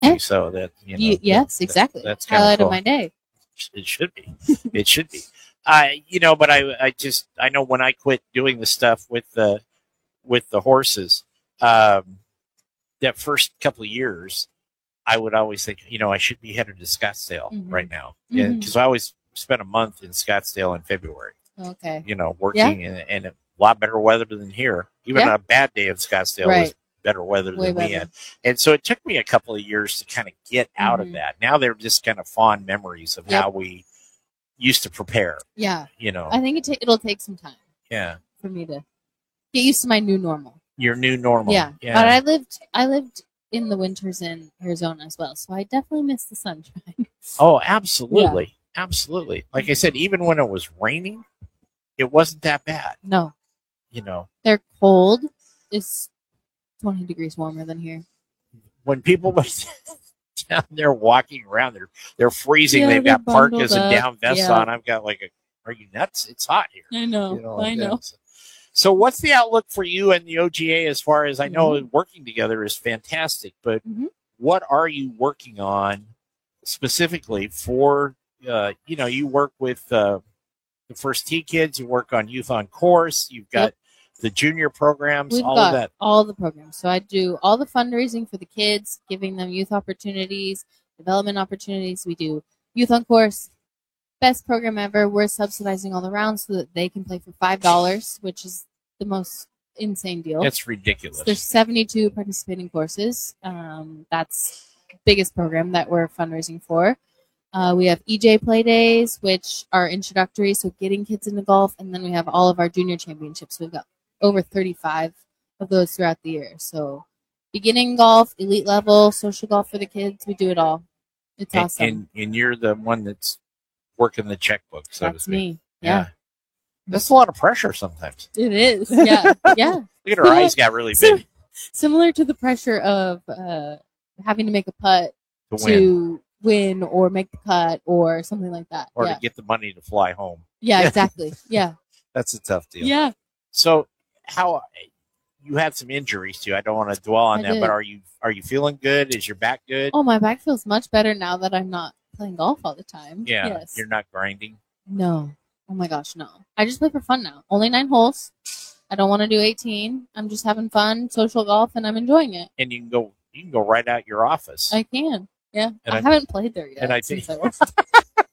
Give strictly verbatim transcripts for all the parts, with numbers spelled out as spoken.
Yeah. So that, you know. You, yes, that, exactly. That, that's highlight cool. of my day. It should be. It should be. I, you know, but I, I just, I know when I quit doing the stuff with the, with the horses, um, that first couple of years, I would always think, you know, I should be headed to Scottsdale mm-hmm. right now. Because mm-hmm. I always spent a month in Scottsdale in February. Okay. You know, working yeah. in, in a lot better weather than here. Even yeah. on a bad day in Scottsdale right. was better weather Way than better. we had. And so it took me a couple of years to kind of get mm-hmm. out of that. Now they're just kind of fond memories of yep. how we used to prepare. Yeah. You know, I think it ta- it'll take some time. Yeah. For me to get used to my new normal. Your new normal. Yeah. yeah. But I lived, I lived in the winters in Arizona as well. So I definitely miss the sunshine. Oh, absolutely. Yeah. Absolutely. Like I said, even when it was raining, it wasn't that bad. No. You know, they're cold. It's twenty degrees warmer than here. When people went down there walking around, they're they're freezing. Yeah, They've got parkas up. and down vests yeah. on. I've got like a, are you nuts? It's hot here. I know. You know like I know. So, so what's the outlook for you and the O G A as far as I know mm-hmm. working together is fantastic, but mm-hmm. what are you working on specifically for, uh, you know, you work with uh, the First Tee Kids, you work on Youth on Course, you've got yep. the junior programs, We've all got of that. All the programs. So I do all the fundraising for the kids, giving them youth opportunities, development opportunities. We do Youth on Course, best program ever. We're subsidizing all the rounds so that they can play for five dollars, which is the most insane deal. It's ridiculous. So there's seventy-two participating courses. Um, that's the biggest program that we're fundraising for. Uh, we have E J Play Days, which are introductory, so getting kids into golf. And then we have all of our junior championships. We've got over thirty-five of those throughout the year. So beginning golf, elite level, social golf for the kids. We do it all. It's and, awesome. And, and you're the one that's working the checkbook, so that's to speak. me. Yeah. yeah. That's a lot of pressure sometimes. It is. Yeah. Yeah. Look at her eyes got really big. Similar to the pressure of uh, having to make a putt to, to win. win or make the cut or something like that. Or yeah. to get the money to fly home. Yeah, exactly. Yeah. That's a tough deal. Yeah. So how you had some injuries too. I don't want to dwell on I that, did. but are you are you feeling good? Is your back good? Oh, my back feels much better now that I'm not playing golf all the time. Yeah. Yes. You're not grinding? No. Oh my gosh, no. I just play for fun now. Only nine holes. I don't want to do eighteen. I'm just having fun, social golf, and I'm enjoying it. And you can go you can go right out your office. I can. Yeah. And I, I haven't played there yet. And I since think I,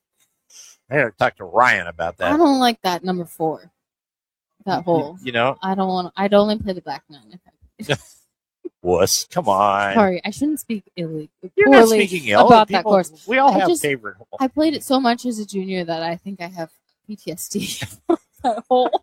I had to talk to Ryan about that. I don't like that number four. That hole. You, you know? I don't want I'd only play the black nine. Wuss, come on. Sorry, I shouldn't speak illy You're not speaking ill about People, that course. We all I have just, favorite holes. I played it so much as a junior that I think I have P T S D. That hole.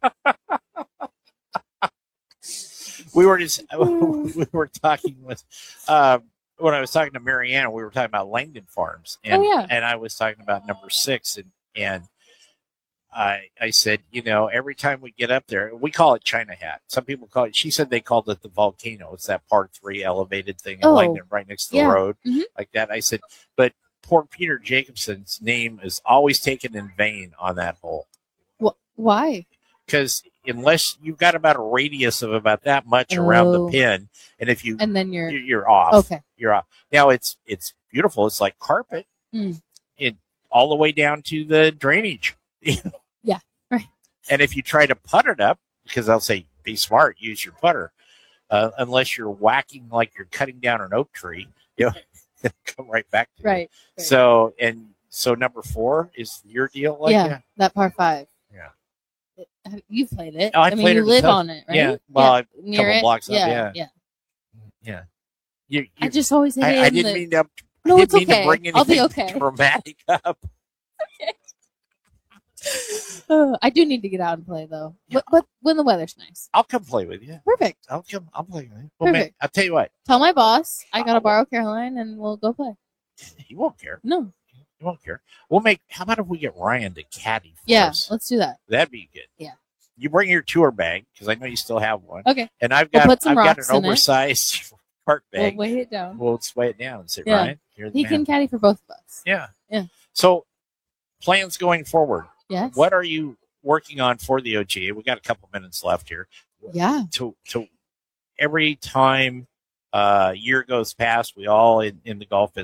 We were just we were talking with um, when I was talking to Marianne, we were talking about Langdon Farms, and oh, yeah. and I was talking about number six, and and I I said, you know, every time we get up there, we call it China Hat. Some people call it. She said they called it the volcano. It's that par three elevated thing in oh, Langdon, right next to yeah. the road, mm-hmm. like that. I said, but poor Peter Jacobson's name is always taken in vain on that hole. Wh- why? Because unless you've got about a radius of about that much oh. around the pin, and if you and then you're you're, you're off. Okay, you're off. Now it's it's beautiful. It's like carpet, mm. it all the way down to the drainage. Yeah, right. And if you try to putt it up, because they'll say be smart, use your putter. Uh, unless you're whacking like you're cutting down an oak tree, you know, it'll come right back to right, you. right. So and so number four is your deal. Like yeah, that? that par five. Yeah. You've played it. Oh, I, I mean, played you it live tough. on it, right? Yeah. Well, yeah. a Near couple it. blocks yeah, up. Yeah. Yeah. Yeah. You, you, I just always hit I, it I in didn't the... mean to. No, I it's didn't mean okay. to bring I'll be anything okay. dramatic up. Okay. uh, I do need to get out and play though, Yeah. but, but when the weather's nice. I'll come play with you. Perfect. I'll come. I'll play with you. Well, man, Perfect. I'll tell you what. Tell my boss I gotta Oh. borrow Caroline and we'll go play. He won't care. No. He won't care. We'll make. How about if we get Ryan to caddy for Yeah, us? let's do that. That'd be good. Yeah. You bring your tour bag because I know you still have one. Okay. And I've We'll got put some I've got rocks an in it. oversized cart We'll bag. weigh it down. We'll sway it down and say, Yeah. Ryan, you're the He man. can caddy for both of us. Yeah. Yeah. So, plans going forward. Yes. What are you working on for the O G A? We got a couple minutes left here. Yeah. To to every time uh, year goes past, we all in, in the golf